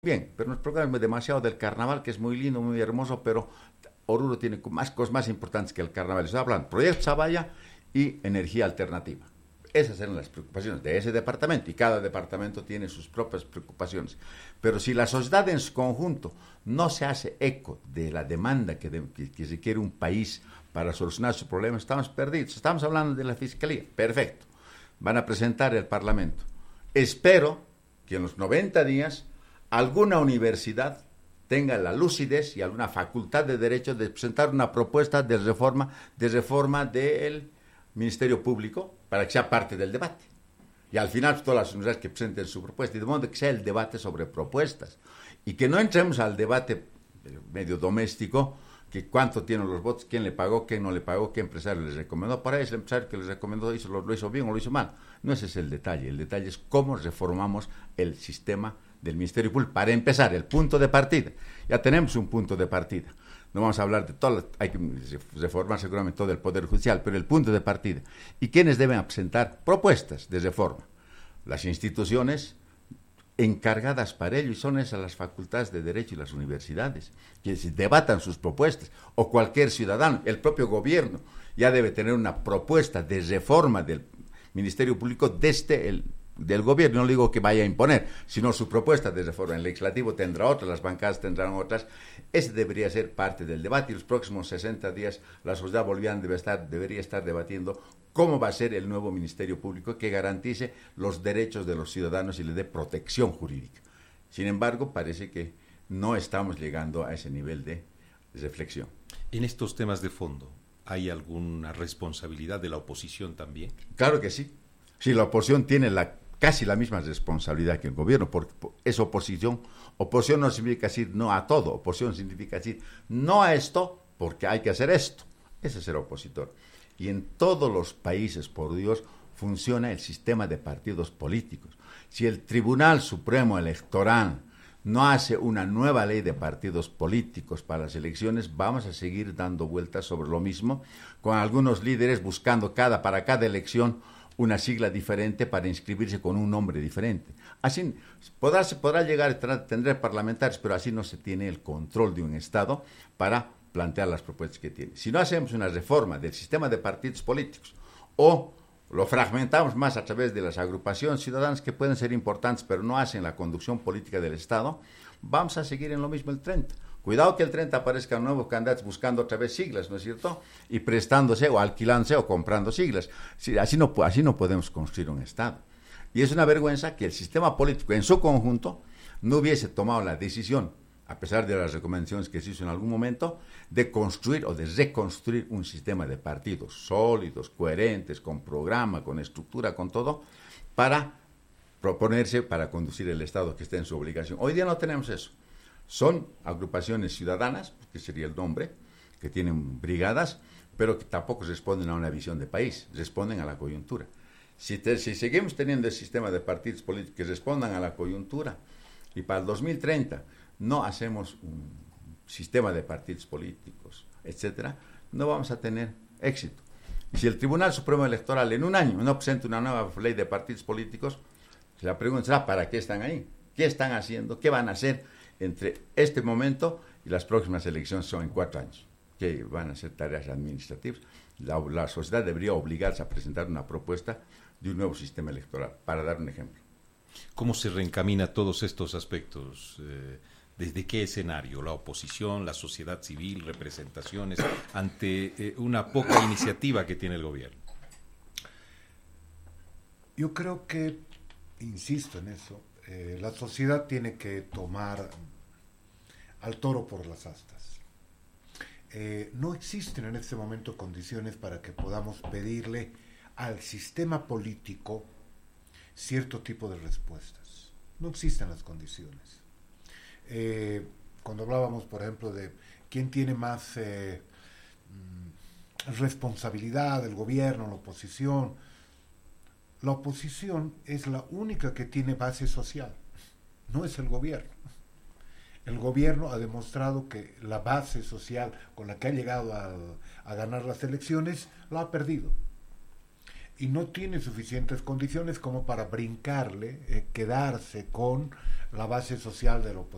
bien, pero nos preocupamos demasiado del carnaval, que es muy lindo, muy hermoso, pero Oruro tiene más cosas más importantes que el carnaval. Estoy hablando proyecto Zavalla y energía alternativa. Esas eran las preocupaciones de ese departamento y cada departamento tiene sus propias preocupaciones. Pero si la sociedad en su conjunto no se hace eco de la demanda que requiere un país para solucionar sus problemas, estamos perdidos. Estamos hablando de la Fiscalía. Perfecto. Van a presentar el Parlamento. Espero que en los 90 días alguna universidad tenga la lucidez y alguna facultad de derecho de presentar una propuesta de reforma del Ministerio Público para que sea parte del debate. Y al final pues, todas las universidades que presenten su propuesta, y de modo que sea el debate sobre propuestas. Y que no entremos al debate medio doméstico, que cuánto tienen los votos, quién le pagó, quién no le pagó, qué empresario les recomendó. Para eso el empresario que les recomendó lo hizo bien o lo hizo mal. No ese es el detalle es cómo reformamos el sistema del Ministerio Público. Para empezar, el punto de partida. Ya tenemos un punto de partida. No vamos a hablar de todo, hay que reformar seguramente todo el Poder Judicial, pero el punto de partida. ¿Y quiénes deben presentar propuestas de reforma? Las instituciones encargadas para ello, y son esas las facultades de Derecho y las universidades, que se debatan sus propuestas, o cualquier ciudadano, el propio gobierno, ya debe tener una propuesta de reforma del Ministerio Público desde del gobierno. No digo que vaya a imponer, sino su propuesta de reforma. El legislativo tendrá otras, las bancadas tendrán otras. Ese debería ser parte del debate y los próximos 60 días la sociedad boliviana debería estar debatiendo cómo va a ser el nuevo Ministerio Público que garantice los derechos de los ciudadanos y le dé protección jurídica. Sin embargo, parece que no estamos llegando a ese nivel de reflexión. En estos temas de fondo, ¿hay alguna responsabilidad de la oposición también? Claro que sí. Sí, la oposición tiene casi la misma responsabilidad que el gobierno, porque es oposición. Oposición no significa decir no a todo, oposición significa decir no a esto porque hay que hacer esto. Ese es el opositor. Y en todos los países, por Dios, funciona el sistema de partidos políticos. Si el Tribunal Supremo Electoral no hace una nueva ley de partidos políticos para las elecciones, vamos a seguir dando vueltas sobre lo mismo, con algunos líderes buscando para cada elección una sigla diferente para inscribirse con un nombre diferente. Así podrá llegar a tener parlamentarios, pero así no se tiene el control de un Estado para plantear las propuestas que tiene. Si no hacemos una reforma del sistema de partidos políticos o lo fragmentamos más a través de las agrupaciones ciudadanas que pueden ser importantes, pero no hacen la conducción política del Estado, vamos a seguir en lo mismo el 30. Cuidado que el 30 aparezcan nuevos candidatos buscando otra vez siglas, ¿no es cierto? Y prestándose o alquilándose o comprando siglas. Sí, así no podemos construir un Estado. Y es una vergüenza que el sistema político en su conjunto no hubiese tomado la decisión, a pesar de las recomendaciones que se hizo en algún momento, de construir o de reconstruir un sistema de partidos sólidos, coherentes, con programa, con estructura, con todo, para proponerse para conducir el Estado que esté en su obligación. Hoy día no tenemos eso. Son agrupaciones ciudadanas, que sería el nombre, que tienen brigadas, pero que tampoco responden a una visión de país, responden a la coyuntura. Si seguimos teniendo el sistema de partidos políticos que respondan a la coyuntura y para el 2030 no hacemos un sistema de partidos políticos, etcétera, no vamos a tener éxito. Y si el Tribunal Supremo Electoral en un año no presenta una nueva ley de partidos políticos, la pregunta será, ¿para qué están ahí? ¿Qué están haciendo? ¿Qué van a hacer entre este momento y las próximas elecciones? Son en 4 años, que van a ser tareas administrativas. La sociedad debería obligarse a presentar una propuesta de un nuevo sistema electoral, para dar un ejemplo. ¿Cómo se reencamina todos estos aspectos? ¿Desde qué escenario? ¿La oposición, la sociedad civil, representaciones, ante una poca iniciativa que tiene el gobierno? Yo creo que, insisto en eso, la sociedad tiene que tomar al toro por las astas. No existen en este momento condiciones para que podamos pedirle al sistema político cierto tipo de respuestas. No existen las condiciones. Cuando hablábamos, por ejemplo, de quién tiene más responsabilidad, el gobierno, la oposición es la única que tiene base social, no es el gobierno. El gobierno ha demostrado que la base social con la que ha llegado a ganar las elecciones la ha perdido. Y no tiene suficientes condiciones como para brincarle, quedarse con la base social de la oposición.